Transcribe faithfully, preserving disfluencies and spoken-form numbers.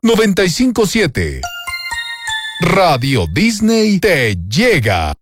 noventa y cinco punto siete. Radio Disney te llega.